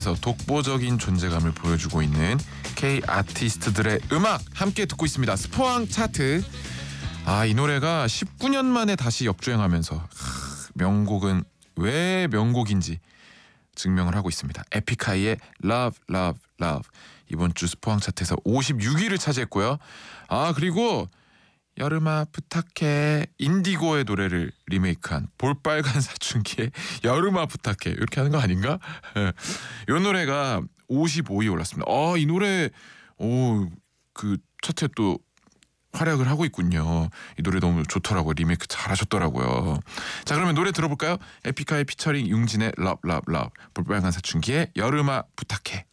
독보적인 존재감을 보여주고 있는 K 아티스트들의 음악 함께 듣고 있습니다. 스포왕 차트. 이 노래가 19년 만에 다시 역주행하면서 명곡은 왜 명곡인지 증명을 하고 있습니다. 에픽하이의 Love Love Love 이번 주 스포왕 차트에서 56위를 차지했고요. 그리고 여름아 부탁해 인디고의 노래를 리메이크한 볼빨간 사춘기의 여름아 부탁해 이렇게 하는 거 아닌가? 이 노래가 55위에 올랐습니다. 이 노래 그 차트에 또 활약을 하고 있군요. 이 노래 너무 좋더라고요. 리메이크 잘하셨더라고요. 자, 그러면 노래 들어볼까요? 에픽하이 피처링 융진의 Love Love Love 볼빨간 사춘기의 여름아 부탁해.